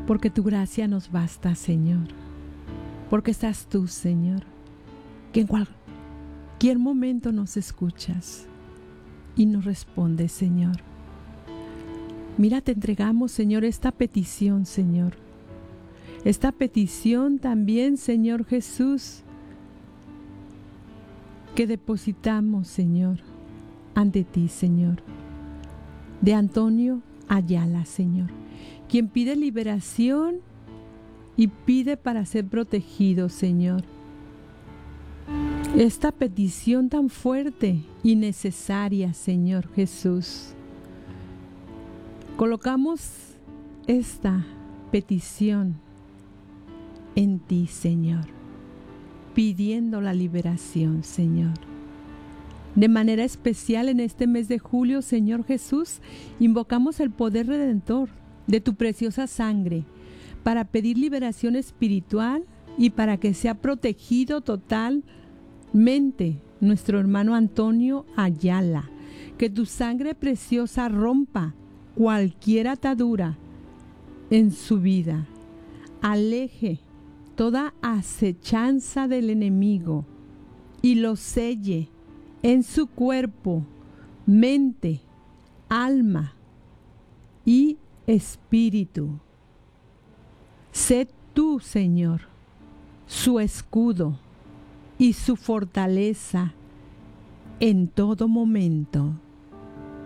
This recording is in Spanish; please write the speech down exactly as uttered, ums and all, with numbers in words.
porque tu gracia nos basta, Señor, porque estás tú, Señor, que en cualquier momento nos escuchas y nos respondes, Señor. Mira, te entregamos, Señor, esta petición, Señor. Esta petición también, Señor Jesús, que depositamos, Señor, ante ti, Señor, de Antonio Ayala, Señor, quien pide liberación y pide para ser protegido, Señor. Esta petición tan fuerte y necesaria, Señor Jesús. Colocamos esta petición en ti, Señor, pidiendo la liberación, Señor. De manera especial en este mes de julio, Señor Jesús, invocamos el poder redentor de tu preciosa sangre para pedir liberación espiritual y para que sea protegido totalmente nuestro hermano Antonio Ayala. Que tu sangre preciosa rompa cualquier atadura en su vida, aleje toda acechanza del enemigo y lo selle en su cuerpo, mente, alma y espíritu. Sé tú, Señor, su escudo y su fortaleza en todo momento.